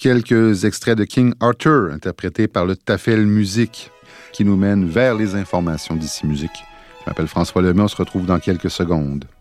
Quelques extraits de King Arthur, interprétés par le Tafel Musique, qui nous mène vers les informations d'Ici Musique. Je m'appelle François Lemay, on se retrouve dans quelques secondes.